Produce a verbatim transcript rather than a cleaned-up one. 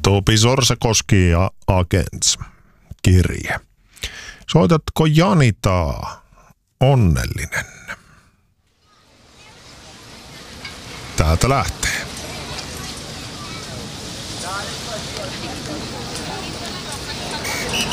Topi Sorsakoski ja Agents kirje. Soitatko Janitaa? Onnellinen. Täältä lähtee.